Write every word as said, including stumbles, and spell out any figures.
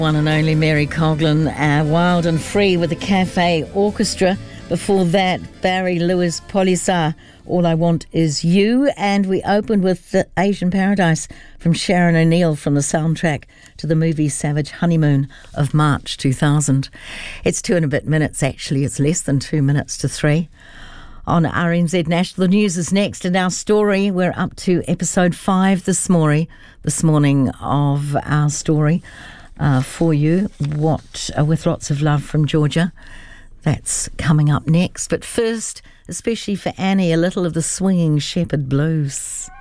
One and only Mary Coughlin, uh, Wild and Free with the Cafe Orchestra. Before that, Barry Lewis Polisar, All I Want Is You. And we opened with the Asian Paradise from Sharon O'Neill from the soundtrack to the movie Savage Honeymoon of March two thousand. It's two and a bit minutes, actually. It's less than two minutes to three. On R N Z National, the news is next. And our story, we're up to episode five this morning, this morning of our story. Uh, for you, what uh, with lots of love from Georgia. That's coming up next. But first, especially for Annie, a little of the Swinging Shepherd Blues.